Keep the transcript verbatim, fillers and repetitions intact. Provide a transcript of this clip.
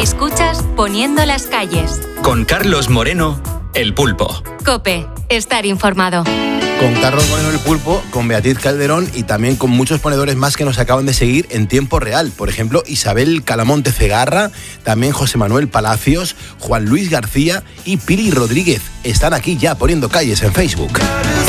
Escuchas Poniendo las calles. Con Carlos Moreno, El Pulpo. COPE, estar informado. Con Carlos Moreno El Pulpo, con Beatriz Calderón y también con muchos ponedores más que nos acaban de seguir en tiempo real. Por ejemplo, Isabel Calamonte Cegarra, también José Manuel Palacios, Juan Luis García y Pili Rodríguez. Están aquí ya poniendo calles en Facebook.